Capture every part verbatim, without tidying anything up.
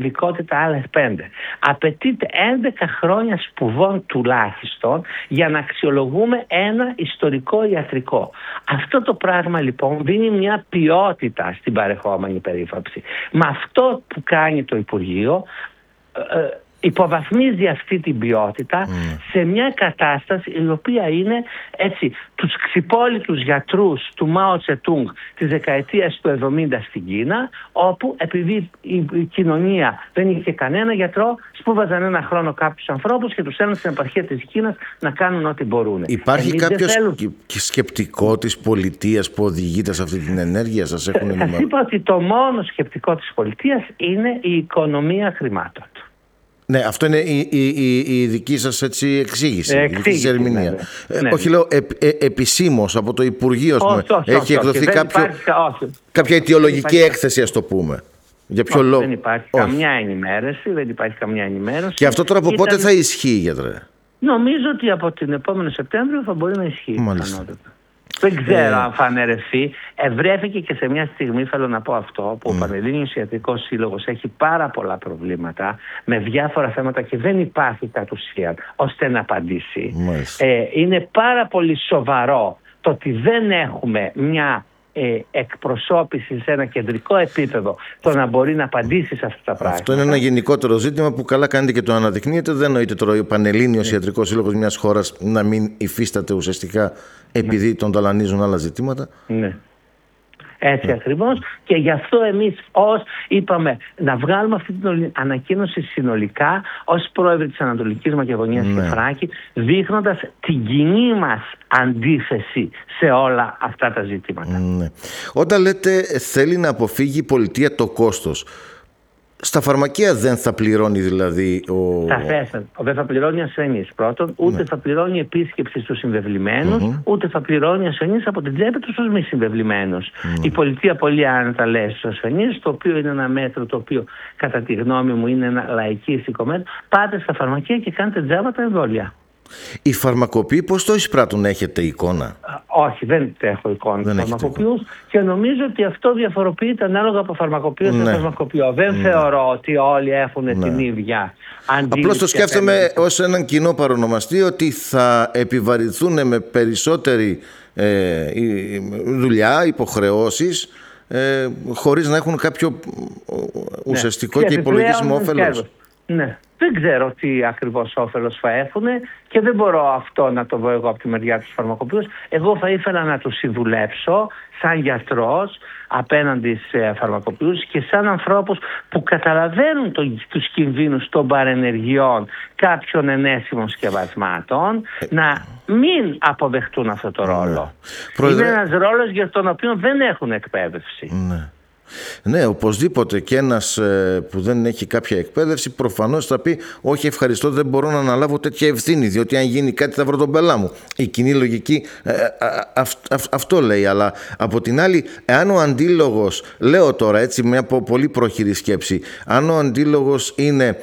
ειδικότητα άλλες πέντε. Απαιτείται έντεκα χρόνια σπουδών τουλάχιστον για να αξιολογούμε ένα ιστορικό ιατρικό. Αυτό το πράγμα λοιπόν δίνει μια ποιότητα στην παρεχόμενη περίφαψη. Με αυτό που κάνει το Υπουργείο, ε, υποβαθμίζει αυτή την ποιότητα mm. σε μια κατάσταση η οποία είναι έτσι τους ξυπόλυτους γιατρούς του Μάο Τσετούγκ της δεκαετίας του εβδομήντα στην Κίνα, όπου επειδή η, η κοινωνία δεν είχε κανένα γιατρό, σπούβαζαν ένα χρόνο κάποιους ανθρώπους και τους έδωσαν στην επαρχία της Κίνας να κάνουν ό,τι μπορούν. Υπάρχει Εμείς κάποιο θέλουν... σκεπτικό της πολιτείας που οδηγείται σε αυτή την ενέργεια? Σας έχουν ενημερώσει? Σας είπα ότι το μόνο σκεπτικό της πολιτείας είναι η οικονομία χρημάτων. Ναι, αυτό είναι η, η, η, η δική σας έτσι εξήγηση, ε, η δική σας ερμηνεία. Ναι, ναι. Ε, ναι, όχι, λέω, ε, ε, επισήμως από το Υπουργείο, όχι, πούμε, όχι, έχει όχι, εκδοθεί όχι, κάποιο, υπάρχει, κάποια αιτιολογική έκθεση, ας το πούμε. Για ποιο όχι, λόγο? Δεν υπάρχει όχι. καμιά ενημέρωση, δεν υπάρχει καμιά ενημέρωση. Και αυτό τώρα από Ήταν... πότε θα ισχύει, γιατρέ? Νομίζω ότι από την επόμενη Σεπτέμβριο θα μπορεί να ισχύει. Δεν ξέρω αν θα αναιρεθεί. Ευρέθηκε και σε μια στιγμή, θέλω να πω αυτό, που mm. ο Πανελλήνιος Ιατρικός Σύλλογος έχει πάρα πολλά προβλήματα με διάφορα θέματα και δεν υπάρχει κατ' ουσίαν ώστε να απαντήσει. Ε, είναι πάρα πολύ σοβαρό το ότι δεν έχουμε μια ε, εκπροσώπηση σε ένα κεντρικό επίπεδο το να μπορεί να απαντήσει σε αυτά τα πράγματα. Αυτό είναι ένα γενικότερο ζήτημα που καλά κάνετε και το αναδεικνύετε. Δεν νοείται τώρα ο Πανελλήνιος mm. Ιατρικός Σύλλογος μιας χώρας να μην υφίσταται ουσιαστικά επειδή ναι. τον ταλανίζουν άλλα ζητήματα. Ναι. Έτσι ναι. ακριβώς. Και γι' αυτό εμείς ως είπαμε να βγάλουμε αυτή την ανακοίνωση συνολικά ως πρόεδροι της Ανατολικής Μακεδονίας ναι. και Θράκη, δείχνοντας την κοινή μας αντίθεση σε όλα αυτά τα ζητήματα. Ναι. Όταν λέτε θέλει να αποφύγει η πολιτεία το κόστος, στα φαρμακεία δεν θα πληρώνει δηλαδή ο... Σαφέστατα. Δεν θα πληρώνει ασθενής πρώτον, ούτε ναι. θα πληρώνει επίσκεψη στους συμβεβλημένους, mm-hmm. ούτε θα πληρώνει ασθενής από την τσέπη του στους μη συμβεβλημένους. Mm-hmm. Η πολιτεία πολύ άνετα λέει στους ασθενείς, το οποίο είναι ένα μέτρο το οποίο κατά τη γνώμη μου είναι ένα λαϊκίστικο μέτρο. Πάτε στα φαρμακεία και κάντε τζάμπα τα εμβόλια. Οι φαρμακοποιοί πώς το εισπράττουν, έχετε εικόνα? Όχι, δεν έχω εικόνα του φαρμακοποιούς και νομίζω ότι αυτό διαφοροποιείται ανάλογα από φαρμακοποιό σε ναι. φαρμακοποιό. Δεν ναι. θεωρώ ότι όλοι έχουν ναι. την ίδια αντίληψη. Απλώς το σκέφτομαι ως έναν κοινό παρονομαστή ότι θα επιβαρυνθούν με περισσότερη ε, δουλειά, υποχρεώσεις, ε, χωρίς να έχουν κάποιο ουσιαστικό ναι. και, και υπολογίσιμο όφελος. Ναι. Δεν ξέρω τι ακριβώς όφελος θα έχουν και δεν μπορώ αυτό να το δω εγώ από τη μεριά τους φαρμακοποιούς. Εγώ θα ήθελα να τους συμβουλέψω σαν γιατρός απέναντι σε φαρμακοποιούς και σαν ανθρώπους που καταλαβαίνουν το, τους κινδύνους των παρενεργειών κάποιων ενέσιμων σκευασμάτων να μην αποδεχτούν αυτό το ρόλο. Ναι. Είναι ένας ρόλος για τον οποίο δεν έχουν εκπαίδευση. Ναι. Ναι, οπωσδήποτε και ένας ε, που δεν έχει κάποια εκπαίδευση προφανώς θα πει όχι ευχαριστώ, δεν μπορώ να αναλάβω τέτοια ευθύνη, διότι αν γίνει κάτι θα βρω τον πελά μου. Η κοινή λογική ε, ε, αυ, αυ, αυτό λέει, αλλά από την άλλη εάν ο αντίλογος, λέω τώρα έτσι μια πολύ πρόχειρη σκέψη, αν ο αντίλογος είναι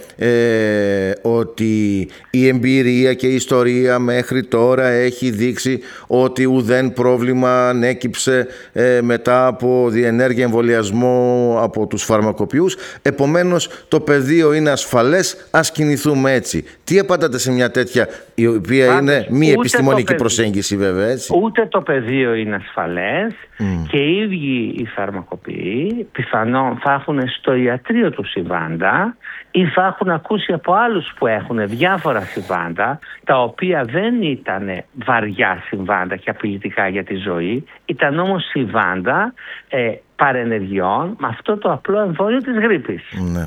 ε, ότι η εμπειρία και η ιστορία μέχρι τώρα έχει δείξει ότι ουδέν πρόβλημα ανέκυψε ε, μετά από διενέργεια εμβολιασμού από τους φαρμακοποιούς, επομένως το πεδίο είναι ασφαλές, ας κινηθούμε έτσι. Τι απαντάτε σε μια τέτοια, η οποία Πάντως, είναι μη επιστημονική προσέγγιση βέβαια, έτσι? Ούτε το πεδίο είναι ασφαλές mm. και οι ίδιοι οι φαρμακοποιοί πιθανόν θα έχουν στο ιατρείο του συμβάντα ή θα έχουν ακούσει από άλλους που έχουν διάφορα συμβάντα, τα οποία δεν ήταν βαριά συμβάντα και απειλητικά για τη ζωή, ήταν όμως συμβάντα ε, παρενεργειών με αυτό το απλό εμβόλιο της γρίπης. Ναι.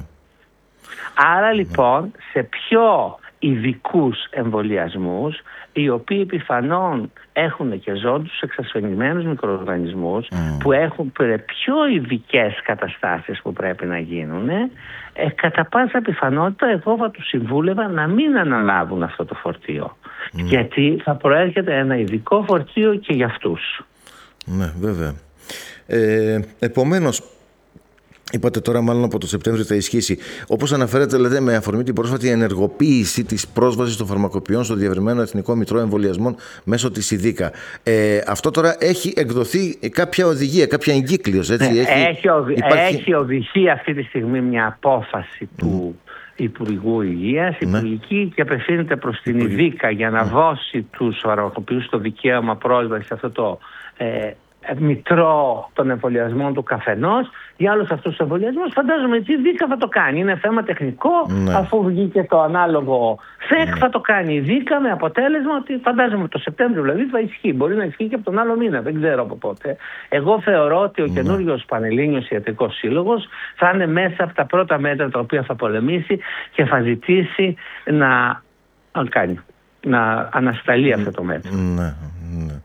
Άρα λοιπόν σε πιο ειδικούς εμβολιασμούς, οι οποίοι πιθανόν έχουν και ζώντους εξασθενημένους μικροοργανισμούς mm. που έχουν πιο ειδικές καταστάσεις που πρέπει να γίνουν, ε, κατά πάσα πιθανότητα εγώ θα τους συμβούλευα να μην αναλάβουν αυτό το φορτίο. Mm. Γιατί θα προέρχεται ένα ειδικό φορτίο και για αυτούς. Ναι, βέβαια. Ε, επομένως, Είπατε τώρα μάλλον από το Σεπτέμβριο θα ισχύσει. Όπως αναφέρεται, λέτε, με αφορμή την πρόσφατη ενεργοποίηση της πρόσβασης των φαρμακοποιών στο διευρυμένο Εθνικό Μητρό Εμβολιασμών μέσω της ΙΔΙΚΑ. Ε, αυτό τώρα έχει εκδοθεί κάποια οδηγία, κάποια εγκύκλειος, έτσι. Ναι, έχει, έχει, οδη... υπάρχει... έχει οδηγεί αυτή τη στιγμή μια απόφαση mm. του Υπουργού Υγείας, ναι. υπουργική, και απευθύνεται προς την ΙΔΙΚΑ για να mm. δώσει τους φαρμακοποιούς το δικαίωμα πρόσβαση σε αυτό το ε, μητρό των εμβολιασμών του καθενός. Για όλους αυτούς τους εμβολιασμούς φαντάζομαι ότι η ΔΙΚΑ θα το κάνει. Είναι θέμα τεχνικό, ναι. αφού βγήκε το ανάλογο ΦΕΚ, ναι. θα το κάνει η ΔΙΚΑ, με αποτέλεσμα ότι φαντάζομαι το Σεπτέμβριο δηλαδή θα ισχύει. Μπορεί να ισχύει και από τον άλλο μήνα, δεν ξέρω από πότε. Εγώ θεωρώ ότι ο ναι. καινούριος Πανελλήνιος Ιατρικός Σύλλογος θα είναι μέσα από τα πρώτα μέτρα τα οποία θα πολεμήσει και θα ζητήσει να, κάνει, να ανασταλεί ναι. αυτό το μέτρο. Ναι, ναι.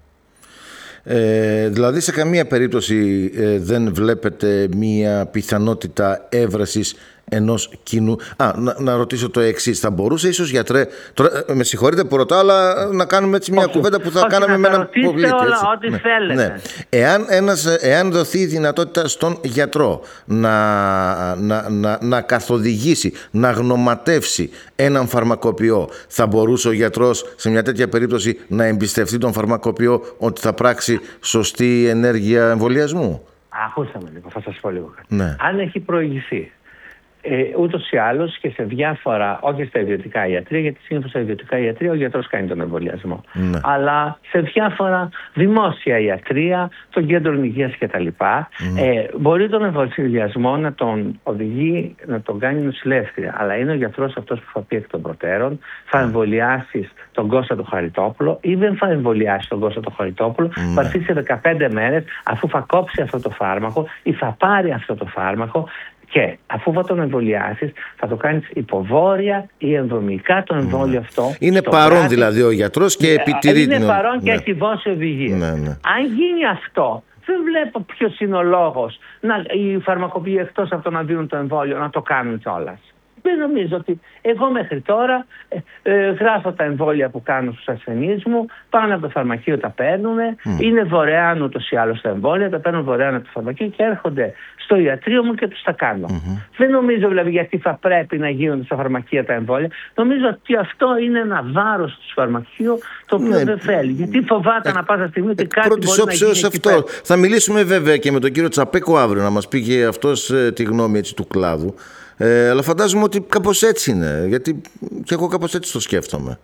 Ε, δηλαδή σε καμία περίπτωση ε, δεν βλέπετε μία πιθανότητα έβρασης ενός κοινού. Α, να, να ρωτήσω το εξής. Θα μπορούσε ίσως, γιατρέ, τώρα, με συγχωρείτε που ρωτάω, αλλά να κάνουμε έτσι μια όχι, κουβέντα που θα όχι, κάναμε με έναν πολίτη. Όλα, ό,τι ναι, θέλετε. Ναι. Εάν, ένας, εάν δοθεί η δυνατότητα στον γιατρό να, να, να, να καθοδηγήσει, να γνωματεύσει έναν φαρμακοποιό, θα μπορούσε ο γιατρός σε μια τέτοια περίπτωση να εμπιστευτεί τον φαρμακοποιό ότι θα πράξει σωστή ενέργεια εμβολιασμού? Ακούσαμε λίγο, θα σας πω λίγο κάτι. Ναι. Αν έχει προηγηθεί Ε, ούτως ή άλλως και σε διάφορα, όχι στα ιδιωτικά ιατρεία, γιατί συνήθως στα ιδιωτικά ιατρεία ο γιατρός κάνει τον εμβολιασμό. Ναι. Αλλά σε διάφορα δημόσια ιατρεία, των κέντρων υγείας κτλ. Ναι. Ε, μπορεί τον εμβολιασμό να τον οδηγεί, να τον κάνει νοσηλεύτρια. Αλλά είναι ο γιατρός αυτός που θα πει εκ των προτέρων, θα εμβολιάσει τον Κώστα του Χαριτόπουλο ή δεν θα εμβολιάσει τον Κώστα του Χαριτόπουλο. Ναι. Θα έρθει σε δεκαπέντε μέρες, αφού θα κόψει αυτό το φάρμακο ή θα πάρει αυτό το φάρμακο. Και αφού θα τον εμβολιάσεις, θα το κάνεις υποβόρια ή ενδομικά το εμβόλιο αυτό. Είναι παρόν κράτη, δηλαδή ο γιατρός και επιτηρεί είναι την... Είναι παρόν και ναι. έχει δώσει οδηγίες. Ναι, ναι. Αν γίνει αυτό, δεν βλέπω ποιος είναι ο λόγος να, οι φαρμακοποιοί εκτός από το να δίνουν το εμβόλιο να το κάνουν κιόλας. Δεν νομίζω ότι εγώ μέχρι τώρα ε, ε, γράφω τα εμβόλια που κάνω στους ασθενείς μου, πάνε από το φαρμακείο, τα παίρνουν, mm. είναι δωρεάν ούτως ή άλλως τα εμβόλια, τα παίρνουν δωρεάν από το φαρμακείο και έρχονται στο ιατρείο μου και τους τα κάνω. Mm-hmm. Δεν νομίζω δηλαδή γιατί θα πρέπει να γίνονται στα φαρμακεία τα εμβόλια. Νομίζω ότι αυτό είναι ένα βάρος του φαρμακείου το οποίο ναι. δεν θέλει. Γιατί φοβάται ε, να πάει στη στιγμή ότι κάτι μπορεί να γίνει αυτό. Θα μιλήσουμε βέβαια και με τον κύριο Τσαπέκο αύριο να μας πει και αυτός ε, τη γνώμη έτσι, του κλάδου. Ε, αλλά φαντάζομαι ότι κάπως έτσι είναι, γιατί και εγώ κάπως έτσι το σκέφτομαι.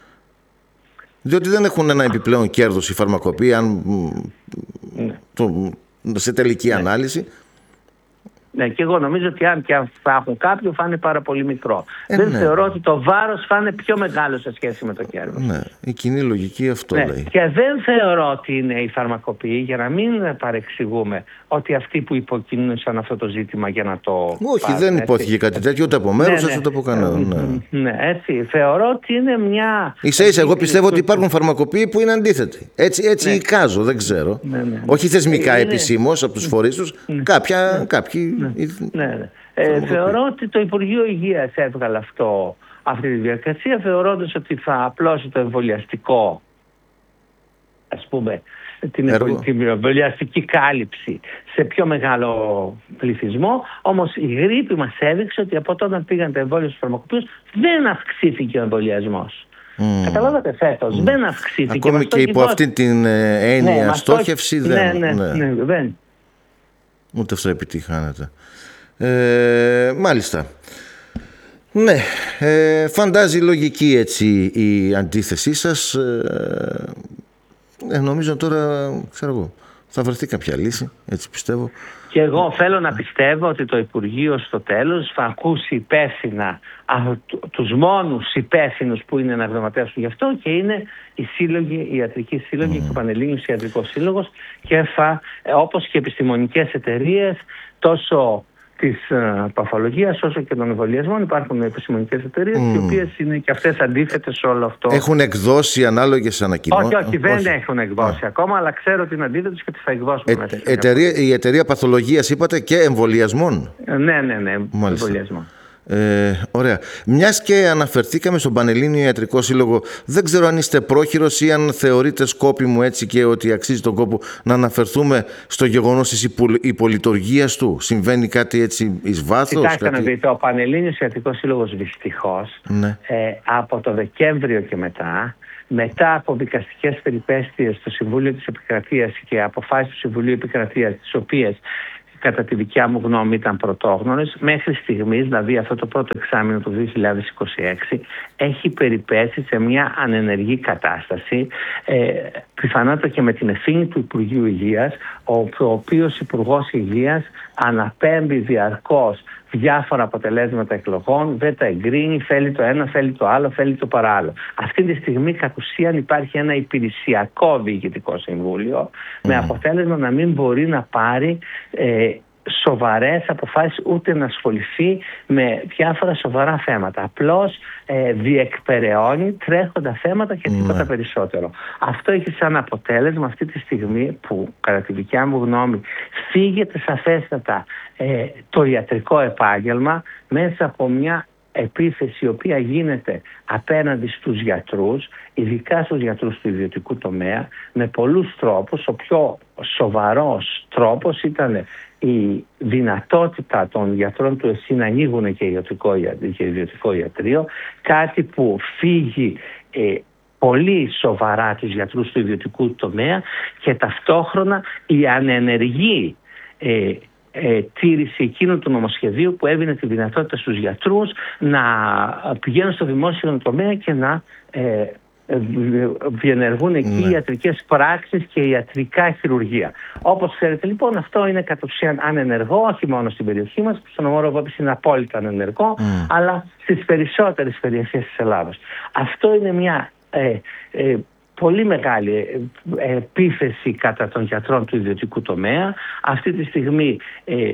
Διότι δεν έχουν ένα επιπλέον κέρδος οι φαρμακοποιοί, αν, ναι. το, σε τελική ναι. ανάλυση. Ναι, και εγώ νομίζω ότι αν και αν θα έχουν κάποιο θα είναι πάρα πολύ μικρό. Ε, δεν ναι. θεωρώ ότι το βάρος θα είναι πιο μεγάλο σε σχέση με το κέρδος. Ναι, η κοινή λογική αυτό ναι. λέει. Και δεν θεωρώ ότι είναι οι φαρμακοποιοί, για να μην παρεξηγούμε, ότι αυτοί που υποκινούσαν αυτό το ζήτημα για να το όχι, πάρουν, δεν υπόθηκε κάτι τέτοιο ούτε από μέρους ναι, ναι. ούτε από κανέναν. Ναι. ναι, έτσι. Θεωρώ ότι είναι μια... Ίσα-ίσα, εγώ πιστεύω ότι υπάρχουν φαρμακοποιοί που είναι αντίθετοι. Έτσι, έτσι ναι. εικάζω, δεν ξέρω. Ναι, ναι. Όχι θεσμικά είναι... επισήμως από τους φορείς τους, ναι. κάποια, ναι. κάποιοι... Ναι. Ναι, ναι. Ε, θεωρώ ότι το Υπουργείο Υγείας έβγαλε αυτό, αυτή τη διαδικασία, θεωρώντας ότι θα απλώσει το εμβολιαστικό, ας πούμε, την, εμβολ, την εμβολιαστική κάλυψη σε πιο μεγάλο πληθυσμό. Όμως η γρίπη μας έδειξε ότι από όταν πήγαν τα εμβόλια στους φαρμακοποιούς δεν αυξήθηκε ο εμβολιασμός. Mm. Καταλάβατε φέτος, mm. δεν αυξήθηκε. Ακόμη και υπό αυτή την έννοια ναι, στόχευση δεν... Ναι, ναι, ναι, δεν. Ούτε αυτό επιτυχάνεται. Ε, μάλιστα. Ναι, ε, φαντάζει λογική έτσι η αντίθεσή σας. Ε, ε, νομίζω τώρα, ξέρω εγώ, θα βρεθεί κάποια λύση, έτσι πιστεύω. Και εγώ θέλω να πιστεύω ότι το Υπουργείο στο τέλος θα ακούσει υπεύθυνα τους μόνους υπεύθυνους που είναι να γραμματεύσουν γι' αυτό και είναι οι σύλλογοι, οι ιατρικοί σύλλογοι mm. και ο Πανελλήνιος Ιατρικός Σύλλογος και θα, όπως και επιστημονικές εταιρείες, τόσο της uh, παθολογίας όσο και των εμβολιασμών υπάρχουν επιστημονικές εταιρείες mm. οι οποίες είναι και αυτές αντίθετες σε όλο αυτό. Έχουν εκδώσει ανάλογες ανακοινώσεις? Όχι, όχι, δεν όχι. έχουν εκδώσει yeah. ακόμα, αλλά ξέρω ότι είναι αντίθετες και τις θα εκδώσουμε ε, μέσα. Εταιρεία, η εταιρεία παθολογίας είπατε και εμβολιασμών? Ναι, ναι, ναι, εμβολιασμών. Ε, ωραία. Μιας και αναφερθήκαμε στον Πανελλήνιο Ιατρικό Σύλλογο, δεν ξέρω αν είστε πρόχειρος ή αν θεωρείτε σκόπιμο έτσι και ότι αξίζει τον κόπο να αναφερθούμε στο γεγονός της υπολειτουργίας του. Συμβαίνει κάτι έτσι εις βάθος? Κοιτάξτε κάτι... να δείτε, ο Πανελλήνιος Ιατρικός Σύλλογος δυστυχώς ναι. ε, από το Δεκέμβριο και μετά, μετά από δικαστικές περιπέτειες στο Συμβούλιο της Επικρατείας και αποφάσεις του Συμβουλίου Επικρατείας, τις οποίες κατά τη δικιά μου γνώμη ήταν πρωτόγνωρες, μέχρι στιγμής, δηλαδή αυτό το πρώτο εξάμηνο του δύο χιλιάδες είκοσι έξι, έχει περιπέσει σε μια ανενεργή κατάσταση, ε, πιθανότατα και με την ευθύνη του Υπουργείου Υγείας, ο, ο οποίος Υπουργός Υγείας αναπέμπει διαρκώς διάφορα αποτελέσματα εκλογών, δεν τα εγκρίνει, θέλει το ένα, θέλει το άλλο, θέλει το παράλληλο. Αυτή τη στιγμή κατ' ουσίαν υπάρχει ένα υπηρεσιακό διοικητικό συμβούλιο mm. με αποτέλεσμα να μην μπορεί να πάρει ε, σοβαρές αποφάσεις, ούτε να ασχοληθεί με διάφορα σοβαρά θέματα. Απλώς ε, διεκπεραιώνει τρέχοντα θέματα και τίποτα mm. περισσότερο. Αυτό έχει σαν αποτέλεσμα αυτή τη στιγμή που κατά τη δικιά μου γνώμη φύγεται σαφέστατα ε, το ιατρικό επάγγελμα μέσα από μια επίθεση η οποία γίνεται απέναντι στους γιατρούς, ειδικά στους γιατρούς του ιδιωτικού τομέα, με πολλούς τρόπους. Ο πιο σοβαρός τρόπος ήταν η δυνατότητα των γιατρών του ΕΣΥ να ανοίγουν και ιδιωτικό, και ιδιωτικό ιατρείο, κάτι που φύγει ε, πολύ σοβαρά τους γιατρούς του ιδιωτικού τομέα και ταυτόχρονα η ανενεργή ε, ε, τήρηση εκείνου του νομοσχεδίου που έδινε τη δυνατότητα στους γιατρούς να πηγαίνουν στο δημόσιο τομέα και να ε, διενεργούν εκεί ναι. ιατρικές πράξεις και ιατρικά χειρουργία. Όπως ξέρετε λοιπόν, αυτό είναι κατ' ουσίαν ανενεργό, όχι μόνο στην περιοχή μας, που στον Ομόρο Βάπης είναι απόλυτα ανενεργό, mm. αλλά στις περισσότερες περιοχές της Ελλάδας. Αυτό είναι μια ε, ε, πολύ μεγάλη επίθεση κατά των γιατρών του ιδιωτικού τομέα. Αυτή τη στιγμή ε,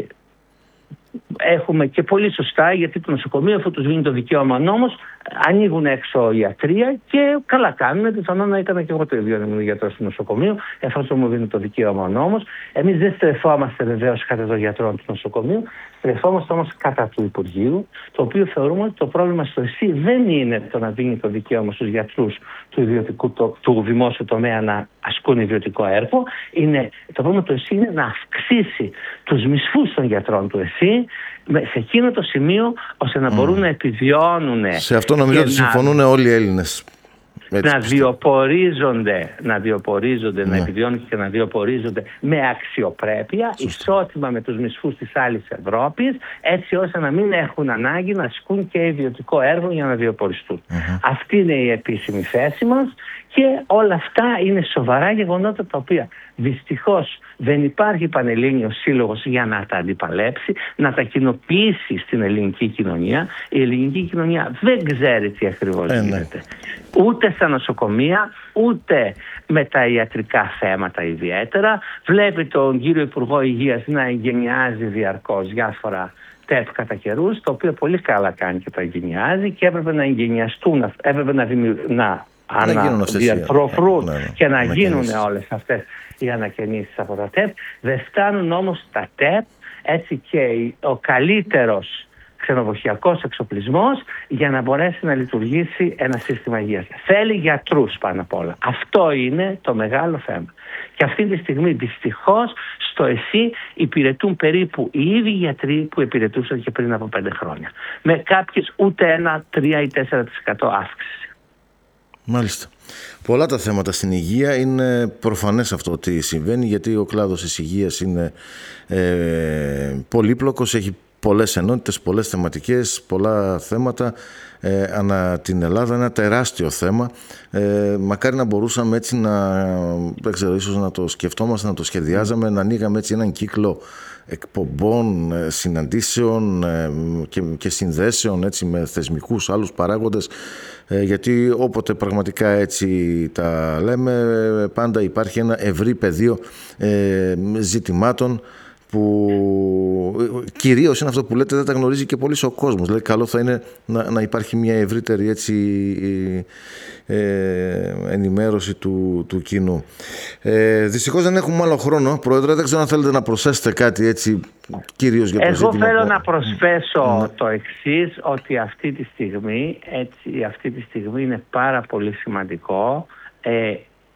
έχουμε και πολύ σωστά, γιατί το νοσοκομείο, αφού τους δίνει το δικαίωμα νόμος, ανοίγουν έξω ιατρία και καλά κάνουν. Πιθανόν να ήταν και εγώ το ίδιο αν ήμουν γιατρός του νοσοκομείου, εφόσον μου δίνει το δικαίωμα νόμος. Εμείς δεν στρεφόμαστε βεβαίως κατά των γιατρών του νοσοκομείου, στρεφόμαστε όμως κατά του Υπουργείου, το οποίο θεωρούμε ότι το πρόβλημα στο ΕΣΥ δεν είναι το να δίνει το δικαίωμα στους γιατρούς του, ιδιωτικού, το, του δημόσιου τομέα να ασκούν ιδιωτικό έργο. Είναι, το πρόβλημα του ΕΣΥ είναι να αυξήσει τους μισθούς των γιατρών του ΕΣΥ σε εκείνο το σημείο ώστε να μπορούν mm. να επιβιώνουν. Σε αυτό νομίζω ότι συμφωνούν όλοι οι Έλληνες. Έτσι να διοπορίζονται, να, διοπορίζονται, ναι. να επιβιώνουν και να διοπορίζονται με αξιοπρέπεια, σωστά. ισότιμα με τους μισθούς της άλλης Ευρώπης, έτσι ώστε να μην έχουν ανάγκη να ασκούν και ιδιωτικό έργο για να διοποριστούν. Mm-hmm. Αυτή είναι η επίσημη θέση μας και όλα αυτά είναι σοβαρά γεγονότα τα οποία δυστυχώς δεν υπάρχει Πανελλήνιος Σύλλογος για να τα αντιπαλέψει, να τα κοινοποιήσει στην ελληνική κοινωνία. Η ελληνική κοινωνία δεν ξέρει τι ακριβώς ε, γίνεται. Ναι. Ούτε στα νοσοκομεία, ούτε με τα ιατρικά θέματα ιδιαίτερα. Βλέπει τον κύριο Υπουργό Υγείας να εγκαινιάζει διαρκώς διάφορα ΤΕΠ κατά καιρούς, το οποίο πολύ καλά κάνει και τα εγκαινιάζει και έπρεπε να εγκαινιαστούν, έπρεπε να, δημιου... να διαπροφρούν ναι, ναι, και να γίνουν όλες αυτές οι ανακαινήσεις από τα ΤΕΠ. Δεν φτάνουν όμως τα ΤΕΠ, έτσι και ο καλύτερος ξενοδοχειακός εξοπλισμός για να μπορέσει να λειτουργήσει ένα σύστημα υγείας. Θέλει γιατρούς πάνω απ' όλα. Αυτό είναι το μεγάλο θέμα. Και αυτή τη στιγμή δυστυχώς στο ΕΣΥ υπηρετούν περίπου οι ίδιοι γιατροί που υπηρετούσαν και πριν από πέντε χρόνια. Με κάποιες ούτε ένα, τρία ή τέσσερα τοις εκατό αύξηση. Μάλιστα. Πολλά τα θέματα στην υγεία, είναι προφανές αυτό τι συμβαίνει, γιατί ο κλάδος της υγείας είναι ε, πολύπλοκος, έχει πολλές ενότητες, πολλές θεματικές, πολλά θέματα ε, ανά την Ελλάδα, ένα τεράστιο θέμα. Ε, μακάρι να μπορούσαμε έτσι να, δεν ξέρω, ίσως να το σκεφτόμαστε, να το σχεδιάζαμε, να ανοίγαμε έτσι έναν κύκλο εκπομπών, συναντήσεων και, και συνδέσεων έτσι, με θεσμικούς άλλους παράγοντες, γιατί όποτε πραγματικά έτσι τα λέμε, πάντα υπάρχει ένα ευρύ πεδίο ε, ζητημάτων που κυρίως είναι αυτό που λέτε, δεν τα γνωρίζει και πολύ ο κόσμος. Δηλαδή καλό θα είναι να, να υπάρχει μια ευρύτερη έτσι, ε, ενημέρωση του, του κοινού. Ε, δυστυχώς δεν έχουμε άλλο χρόνο, Πρόεδρε. Δεν ξέρω αν θέλετε να προσθέσετε κάτι έτσι κυρίως για το Εγώ ζήτημα. θέλω που... να προσθέσω ναι. το εξής, ότι αυτή τη στιγμή, έτσι, αυτή τη στιγμή είναι πάρα πολύ σημαντικό ε,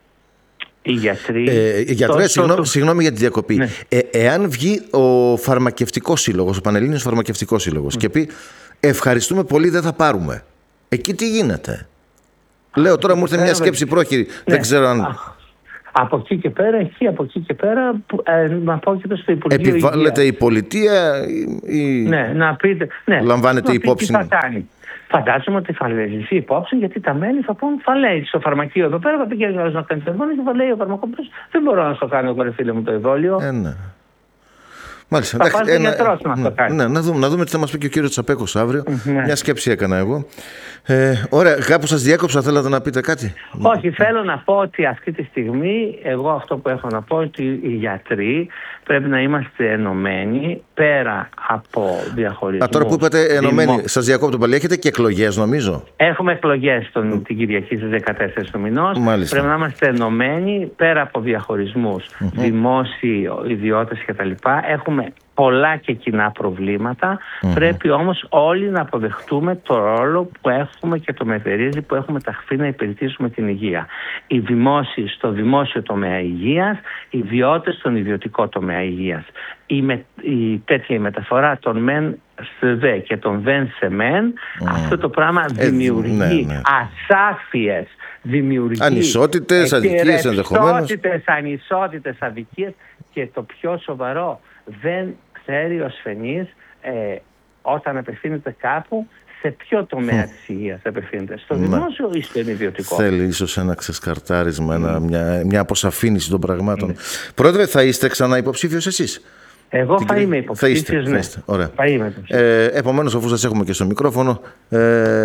οι γιατροί... Ε, γιατρέ, τόσο... συγγνώμη, συγγνώμη για τη διακοπή. Ναι. Ε, εάν βγει ο Φαρμακευτικός Σύλλογος, ο Πανελλήνιος Φαρμακευτικός Σύλλογος mm. και πει ευχαριστούμε πολύ, δεν θα πάρουμε. Εκεί τι γίνεται? Λέω τώρα μου ήρθε μια σκέψη πρόχειρη. Ναι. Δεν ξέρω αν... Από εκεί και πέρα, εκεί από εκεί και πέρα, ε, να πω και το στο Υπουργείο Επιβάλλεται Υγείας. η πολιτεία ή ναι, να πείτε, ναι, λαμβάνεται να υπόψη? Τι θα κάνει. Φαντάζομαι ότι θα λειτουργήσει υπόψη, γιατί τα μέλη θα πούν θα λέει στο φαρμακείο εδώ πέρα, θα πει και να κάνει το εμβόλιο και θα λέει ο φαρμακοποιός δεν μπορώ να στο κάνω εγώ ρε φίλε μου το εμβόλιο. Ε, ναι. Μάλιστα. Θα πάρει ο γιατρός να το κάνει. Ναι, να δούμε, να δούμε τι θα μας πει και ο κύριος Τσαπέκος αύριο. Ναι. Μια σκέψη έκανα εγώ. Ε, ωραία, κάπου σας διέκοψα, θέλατε να πείτε κάτι? Όχι, θέλω να πω ότι αυτή τη στιγμή εγώ αυτό που έχω να πω ότι οι γιατροί πρέπει να είμαστε ενωμένοι πέρα από διαχωρισμούς. Α, τώρα που είπατε ενωμένοι, δημο... σας διακόπτω πάλι, έχετε και εκλογές νομίζω? Έχουμε εκλογές τον, την Κυριακή στις δεκατέσσερις του μηνός. Μάλιστα. Πρέπει να είμαστε ενωμένοι πέρα από διαχωρισμούς mm-hmm. δημόσιοι, ιδιώτες κτλ. Έχουμε πολλά και κοινά προβλήματα. Mm-hmm. Πρέπει όμως όλοι να αποδεχτούμε το ρόλο που έχουμε και το μεθερίζει που έχουμε ταχθεί να υπηρετήσουμε την υγεία. Οι δημόσιοι στο δημόσιο τομέα υγείας, οι ιδιώτες στον ιδιωτικό τομέα υγείας. Η, με, η τέτοια η μεταφορά των μεν σε δε και των δεν σε μεν, mm. αυτό το πράγμα δημιουργεί ε, ναι, ναι. ασάφειες, δημιουργεί ανισότητες, αδικίες ενδεχομένως. Ανισότητες, ανισότητες, αδικίες και το πιο σοβαρό, δεν ξέρει ο ασθενής ε, όταν απευθύνεται κάπου σε ποιο τομέα mm. της υγείας απευθύνεται, στο δημόσιο ή στο ιδιωτικό. Θέλει ίσως ένα ξεσκαρτάρισμα, mm. ένα, μια, μια αποσαφήνιση των πραγμάτων. Mm. Πρόεδρε, θα είστε ξανά υποψήφιος εσείς? Εγώ θα είμαι υποψήφιος, ναι. Θα είστε. Ωραία. Θα είμαι υποψήφιος. Ε, επομένως, αφού σας έχουμε και στο μικρόφωνο, ε,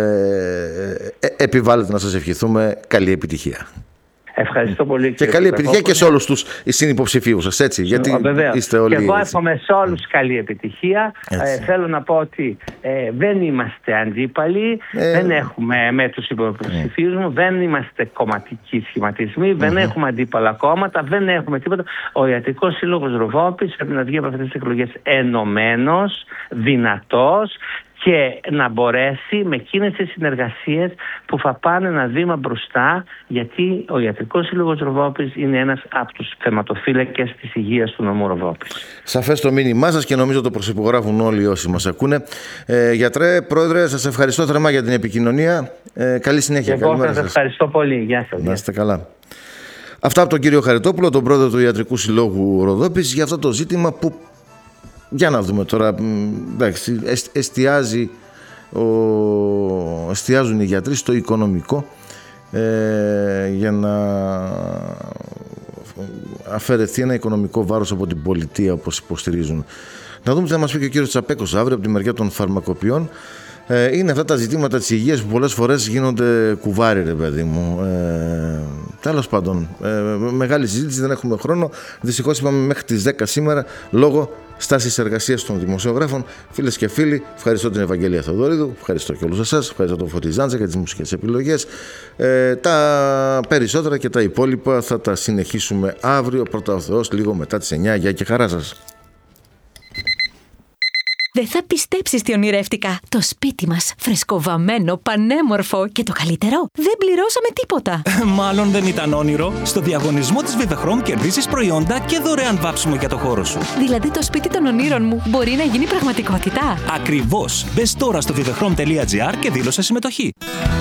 ε, επιβάλλεται να σας ευχηθούμε καλή επιτυχία. Ευχαριστώ πολύ. Και καλή επιτυχία και σε όλους τους συνυποψηφίους σας, έτσι, γιατί βεβαίως. Είστε όλοι. Και εγώ έτσι. εύχομαι σε όλους καλή επιτυχία. Ε, θέλω να πω ότι ε, δεν είμαστε αντίπαλοι, ε, δεν έχουμε με τους υποψηφίους μου, δεν είμαστε κομματικοί σχηματισμοί, δεν mm-hmm. έχουμε αντίπαλα κόμματα, δεν έχουμε τίποτα. Ο Ιατρικός Σύλλογος Ροδόπης πρέπει να βγει από αυτές τις εκλογές ενωμένος, δυνατός, και να μπορέσει με εκείνες τις συνεργασίες που θα πάνε ένα βήμα μπροστά, γιατί ο Ιατρικός Σύλλογος Ροδόπης είναι ένας από τους θεματοφύλακες της υγείας του νομού Ροδόπης. Σαφές το μήνυμά σας και νομίζω το προσυπογράφουν όλοι όσοι μας ακούνε. Ε, γιατρέ, Πρόεδρε, σας ευχαριστώ θερμά για την επικοινωνία. Ε, καλή συνέχεια. Εγώ σας ευχαριστώ πολύ. Γεια σας. Να είστε καλά. Αυτά από τον κύριο Χαριτόπουλο, τον πρόεδρο του Ιατρικού Συλλόγου Ροδόπης, για αυτό το ζήτημα που, για να δούμε τώρα, εντάξει, εστιάζει ο, εστιάζουν οι γιατροί στο οικονομικό ε, για να αφαιρεθεί ένα οικονομικό βάρος από την πολιτεία, όπως υποστηρίζουν. Να δούμε τι θα μας πει και ο κύριος Τσαπέκος αύριο από τη μεριά των φαρμακοποιών. Ε, είναι αυτά τα ζητήματα της υγείας που πολλές φορές γίνονται κουβάρι, ρε παιδί μου. Ε, τέλος πάντων, ε, μεγάλη συζήτηση, δεν έχουμε χρόνο. Δυστυχώς είπαμε μέχρι τις δέκα σήμερα, λόγω στάσης εργασίας των δημοσιογράφων. Φίλες και φίλοι, ευχαριστώ την Ευαγγελία Θεοδωρίδου, ευχαριστώ και όλους εσάς, ευχαριστώ τον Φώτη Ζάντζα για τις μουσικές επιλογές. Ε, τα περισσότερα και τα υπόλοιπα θα τα συνεχίσουμε αύριο, πρώτα ο Θεός, λίγο μετά τις εννιά. Γεια και χαρά σας. Δεν θα πιστέψεις τι ονειρεύτηκα. Το σπίτι μας, φρεσκοβαμμένο, πανέμορφο και το καλύτερο, δεν πληρώσαμε τίποτα. Μάλλον δεν ήταν όνειρο. Στο διαγωνισμό της Vivechrom κερδίζεις προϊόντα και δωρεάν βάψιμο για το χώρο σου. Δηλαδή το σπίτι των ονείρων μου μπορεί να γίνει πραγματικότητα. Ακριβώς. Μπες τώρα στο vivechrom τελεία gr και δήλωσε συμμετοχή.